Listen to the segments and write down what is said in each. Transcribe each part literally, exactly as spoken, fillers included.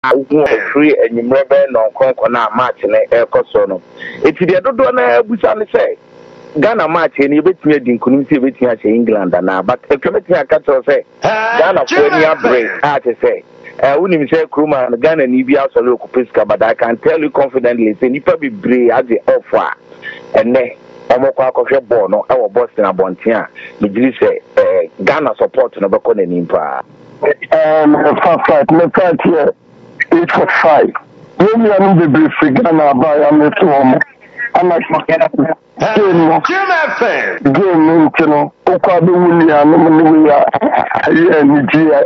who are free and you remember no concona match and a cosono. It's the other one I would say. Ghana match and you bet me a dinkunisi between us in England and now, but if you make a cut or say Ghana for any break, I say. I wouldn't say Kruma and Ghana and Ibia also local Pisca, but I can tell you confidently, say you probably brave as the offer and then. Omokwa kofye bono ewo Boston abontia me diri say eh Ghana support no beko na nimpa um five five me can't here eight for five when you are in the free Ghana buy am to home I'm not forget game game you know okwa be wuli anu mu we ya aye ni ji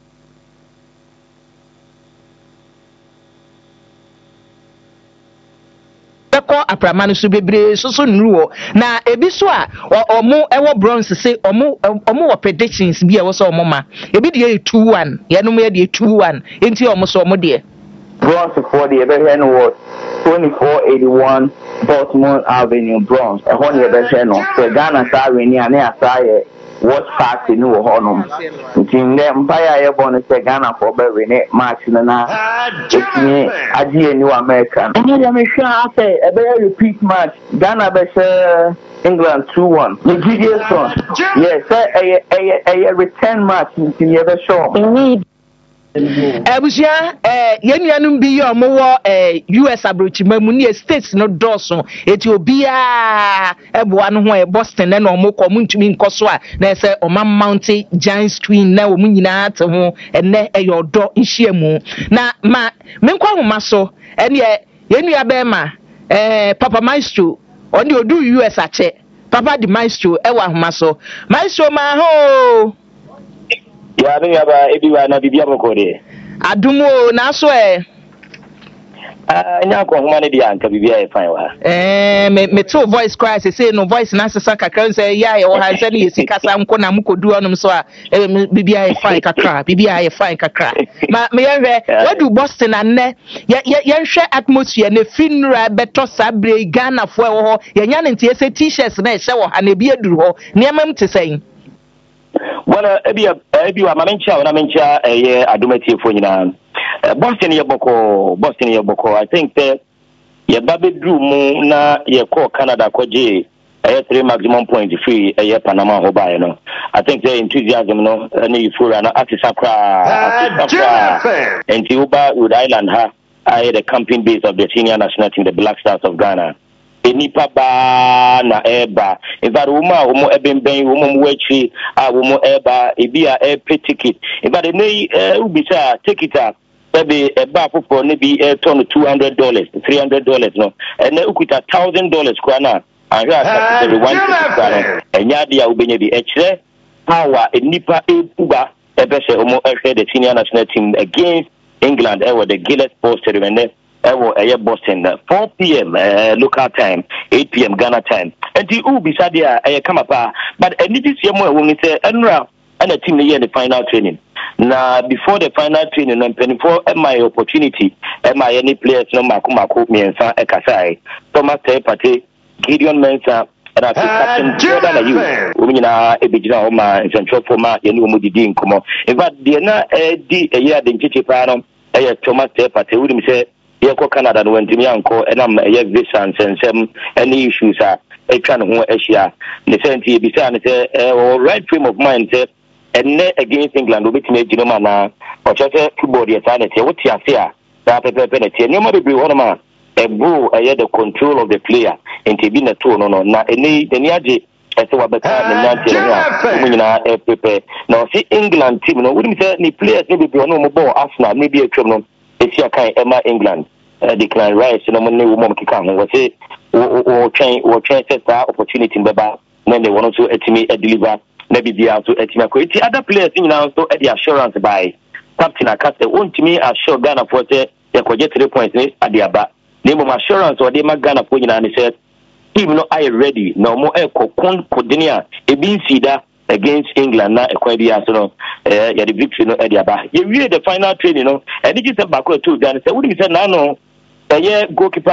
Beko apramanu su bebre so so nruo na ebi so a omo ewo bronze say omo omo wo predictions bi e wo so omo ma ebi de two one ye no me de two one enti omo so omo de bronze for the ever hen was twenty-four eighty-one Baltimore Avenue bronze e hon ye be hen no so Ghana sa wini ane asaye what fact ni wo honum ntin ne empire ye bon say Ghana for be win match na na etini adi ni America ene ya me sha say e be repeat match Ghana be say England two one the G D S one yes say e e return match ntin ye be show Ebusia eh yenuanum bi yo mo wo eh U S abrochima mu ne states no doso Ethiopia eboa no ho e Boston na no mo ko mu ntumi nkoso a na se o man mountain giant screen na o mu nyina ate ho ene e yodo nhyiamu na ma menkwa homa so ene yenua be ma eh Papa Maestro oni odu U S ache Papa di Maestro e wa homa so Maestro ma ho ya ni aba ebiwa na bibia mokore adumo na so e ah nya ko homa ne dia anka bibia e fine wa eh me me to voice cry say no voice na sesa kakra say ya e wo han say ne yesi kasa nko na mkodu onum so a bibia e fine kakra bibia e fine kakra ma me yenhwe wadu Boston anne yenhwe atmosphere ne finra beto sabre Ghana fo e wo ho yenya ne ntie se t-shirts na e hye wo ha na bi aduru ho ne mam te sen Well, ebi ebi wa mamencha wa mamencha eh adumati fo nyina Boston ye boko Boston ye boko I think that ye babedru mu na ye call Canada kwaje eh three maximum point free eh Panama ho ba no I think the enthusiasm no any fura na atisakra atisakra enti uba Rhode Island ha I the camping base of the senior national team the Black Stars of Ghana enipa ba na eba in fact woman womo ebemben womo wechi a womo eba ebia e pay ticket in fact nei ubisa ticket a ebe eba fofo ne bi e turn two hundred dollars three hundred dollars no and ukuta one thousand dollars kwa na ahwa aka the one ticket enya dia ubenya bi echre power enipa ebuba ebe se womo ehwe the senior national team against England ever the Gillett Post and Ewo eye Boston four p m uh, local time eight p m Ghana time and the u beside there eye come pa but any this year mo we say enra and a team here in the final training na before the final training and twenty-four my opportunity my any players no mako mako miensa e kasai Thomas Tepate Gideon Mensah and I think Captain Jordan Ayew we nyina e bejina o ma central former ye ni o modidi nkomo in fact the na e di e ya de nchichi pa no e Thomas Tepate we mi say yeko Canada no wantimi anko enam ye visa nsensem any issues a etwa ne ho ahia ne senti bisa ne say right frame of mind say enne against England obetimi agino ma na o chese keyboard ye sa ne say woti ase a da pepepe ne tie nyoma bebre ho no ma ebu eye the control of the player enti bi na to no no na eni eni age ese wa beta ne nyantie no a mu nyina e pepe na si England team no wodi mi say ni players ni bebre no mo ball Arsenal maybe a twem no esi akai ema England decline rights no money woman kika ho we say o train o train set opportunity mbeba na they want to etimi deliver na bibia so etimi akweti other players in now so the assurance by captain Akase won't me assure Ghana for say they could get three points at the aba name of assurance or they ma Ghana for nyina ne said team no I ready no more e kokon kodenia e bin sida against England na ekwabia so no eh ya the victory no at the aba you read the final training no and it is back to Ghana say we say na no eh goalkeeper